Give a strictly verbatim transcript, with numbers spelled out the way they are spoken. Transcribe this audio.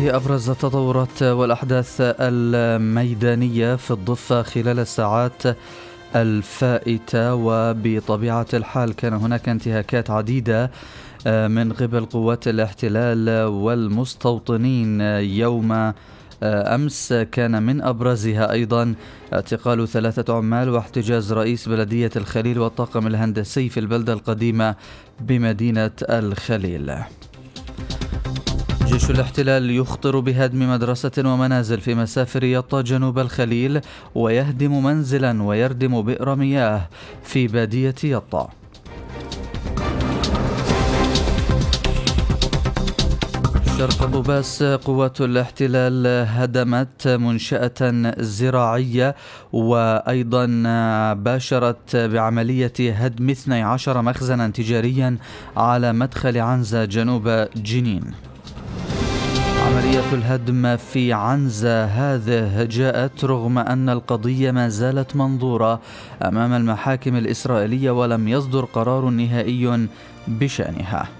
هذه أبرز التطورات والأحداث الميدانية في الضفة خلال الساعات الفائتة. وبطبيعة الحال كان هناك انتهاكات عديدة من قبل قوات الاحتلال والمستوطنين يوم أمس. كان من أبرزها أيضا اعتقال ثلاثة عمال واحتجاز رئيس بلدية الخليل والطاقم الهندسي في البلدة القديمة بمدينة الخليل. جيش الاحتلال يخطر بهدم مدرسة ومنازل في مسافر يطا جنوب الخليل، ويهدم منزلا ويردم بئر مياه في بادية يطا. شرق بوباس قوات الاحتلال هدمت منشأة زراعية وأيضا باشرت بعملية هدم اثني عشر مخزنا تجاريا على مدخل عنزة جنوب جنين. عملية الهدم في عنزة هذه جاءت رغم أن القضية ما زالت منظورة أمام المحاكم الإسرائيلية ولم يصدر قرار نهائي بشأنها.